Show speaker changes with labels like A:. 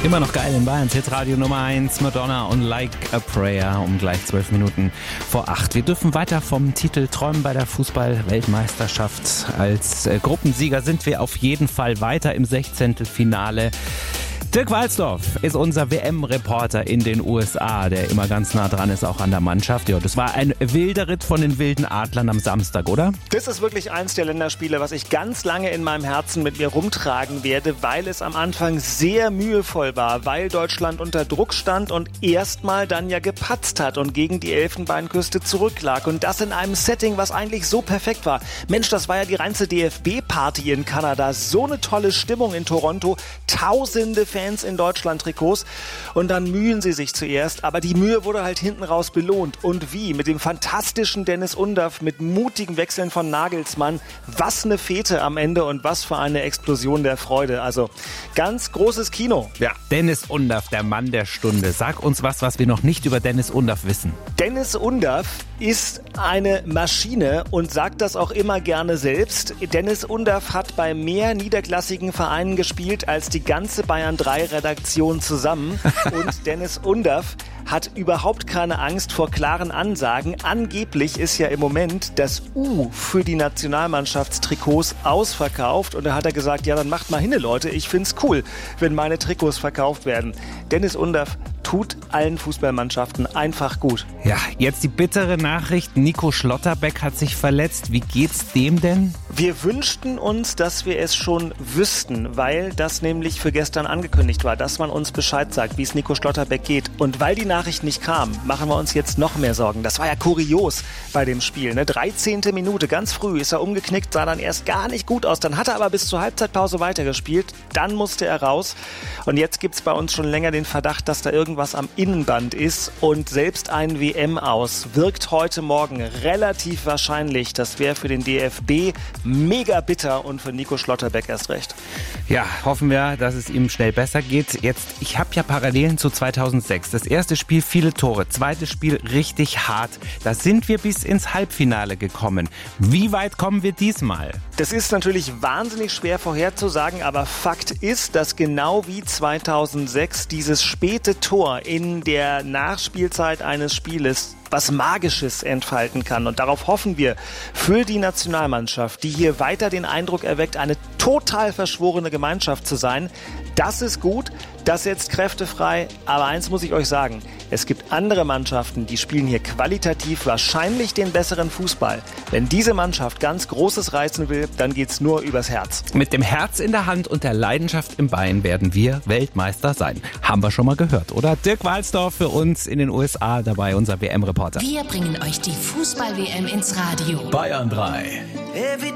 A: Immer noch geil in Bayerns Hitradio Nummer 1, Madonna und Like a Prayer um gleich 12 Minuten vor 8. Wir dürfen weiter vom Titel träumen bei der Fußball-Weltmeisterschaft. Als Gruppensieger sind wir auf jeden Fall weiter im 16. Finale. Dirk Walzdorf ist unser WM-Reporter in den USA, der immer ganz nah dran ist, auch an der Mannschaft. Ja, das war ein wilder Ritt von den wilden Adlern am Samstag, oder?
B: Das ist wirklich eins der Länderspiele, was ich ganz lange in meinem Herzen mit mir rumtragen werde, weil es am Anfang sehr mühevoll war, weil Deutschland unter Druck stand und erstmal dann ja gepatzt hat und gegen die Elfenbeinküste zurücklag. Und das in einem Setting, was eigentlich so perfekt war. Mensch, das war ja die reinste DFB-Party in Kanada. So eine tolle Stimmung in Toronto. Tausende Fans in Deutschland-Trikots und dann mühen sie sich zuerst, aber die Mühe wurde halt hinten raus belohnt. Und wie? Mit dem fantastischen Dennis Undaff, mit mutigen Wechseln von Nagelsmann. Was eine Fete am Ende und was für eine Explosion der Freude. Also ganz großes Kino.
A: Ja, Dennis Undaff, der Mann der Stunde. Sag uns was wir noch nicht über Dennis Undaff wissen.
B: Dennis Undaff ist eine Maschine und sagt das auch immer gerne selbst. Dennis Undaff hat bei mehr niederklassigen Vereinen gespielt als die ganze Bayern 3 Redaktion zusammen. Und Dennis Undaff hat überhaupt keine Angst vor klaren Ansagen. Angeblich ist ja im Moment das U für die Nationalmannschaftstrikots ausverkauft. Und da hat er gesagt, ja, dann macht mal hin, Leute. Ich find's cool, wenn meine Trikots verkauft werden. Dennis Undaff tut allen Fußballmannschaften einfach gut.
A: Ja, jetzt die bittere Nachricht. Nico Schlotterbeck hat sich verletzt. Wie geht's dem denn?
B: Wir wünschten uns, dass wir es schon wüssten, weil das nämlich für gestern angekündigt war, dass man uns Bescheid sagt, wie es Nico Schlotterbeck geht. Und weil die Nachricht nicht kam, machen wir uns jetzt noch mehr Sorgen. Das war ja kurios bei dem Spiel. 13. Minute, ganz früh ist er umgeknickt, sah dann erst gar nicht gut aus. Dann hat er aber bis zur Halbzeitpause weitergespielt. Dann musste er raus. Und jetzt gibt's bei uns schon länger den Verdacht, dass da irgendwas am Innenband ist. Und selbst ein WM-Aus wirkt heute Morgen relativ wahrscheinlich. Das wäre für den DFB mega bitter und für Nico Schlotterbeck erst recht.
A: Ja, hoffen wir, dass es ihm schnell besser geht. Jetzt, ich habe ja Parallelen zu 2006. Das erste Spiel viele Tore, zweites Spiel richtig hart. Da sind wir bis ins Halbfinale gekommen. Wie weit kommen wir diesmal?
B: Das ist natürlich wahnsinnig schwer vorherzusagen, aber Fakt ist, dass genau wie 2006 dieses späte Tor in der Nachspielzeit eines Spieles was Magisches entfalten kann. Und darauf hoffen wir für die Nationalmannschaft, die hier weiter den Eindruck erweckt, eine total verschworene Gemeinschaft zu sein. Das ist gut, das setzt Kräfte frei. Aber eins muss ich euch sagen, es gibt andere Mannschaften, die spielen hier qualitativ wahrscheinlich den besseren Fußball. Wenn diese Mannschaft ganz Großes reißen will, dann geht's nur übers Herz.
A: Mit dem Herz in der Hand und der Leidenschaft im Bein werden wir Weltmeister sein. Haben wir schon mal gehört, oder? Dirk Walzdorf für uns in den USA, dabei unser WM-Reporter.
C: Wir bringen euch die Fußball-WM ins Radio.
D: Bayern 3.